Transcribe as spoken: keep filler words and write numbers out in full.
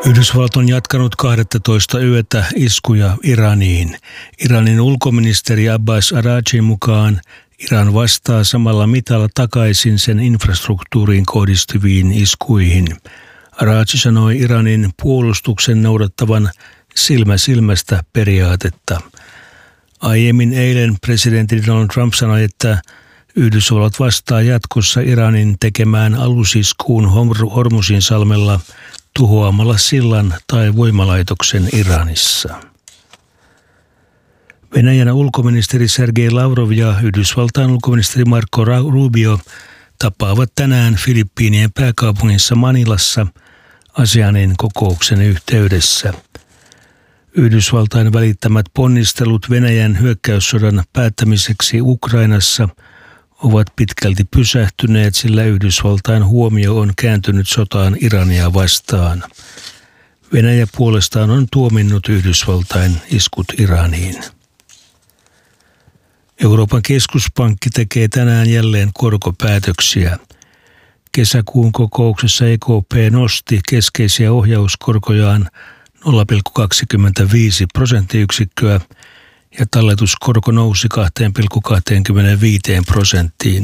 Yhdysvallat on jatkanut kahdeksantoista yötä iskuja Iraniin. Iranin ulkoministeri Abbas Araghchin mukaan Iran vastaa samalla mitalla takaisin sen infrastruktuuriin kohdistuviin iskuihin. Araghchi sanoi Iranin puolustuksen noudattavan silmä silmästä periaatetta. Aiemmin eilen presidentti Donald Trump sanoi, että Yhdysvallat vastaa jatkossa Iranin tekemään alusiskuun Hormuzin salmella tuhoamalla sillan tai voimalaitoksen Iranissa. Venäjän ulkoministeri Sergei Lavrov ja Yhdysvaltain ulkoministeri Marco Rubio tapaavat tänään Filippiinien pääkaupungissa Manilassa ASEANin kokouksen yhteydessä. Yhdysvaltain välittämät ponnistelut Venäjän hyökkäyssodan päättämiseksi Ukrainassa ovat pitkälti pysähtyneet, sillä Yhdysvaltain huomio on kääntynyt sotaan Irania vastaan. Venäjä puolestaan on tuominnut Yhdysvaltain iskut Iraniin. Euroopan keskuspankki tekee tänään jälleen korkopäätöksiä. Kesäkuun kokouksessa E K P nosti keskeisiä ohjauskorkojaan nolla pilkku kaksikymmentäviisi prosenttiyksikköä ja talletuskorko nousi kaksi pilkku kaksikymmentäviisi prosenttiin.